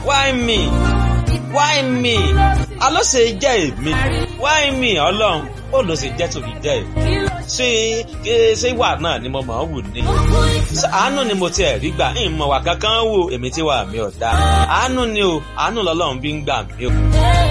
why me why me aló ṣe jẹ́ èmi why me ọlọ́run ó ló ṣe jẹ́ tòbí jẹ́ èmi ṣé ìwà náà ni mo mọ̀ ọ́ wù ní àánú ni mo ti ẹ̀rí gbà ń mọ̀ wà kankan wò èmi tí wà mí ọ̀dà àánú ni o àánú lọ́lọ́run bí ń gbà mí o.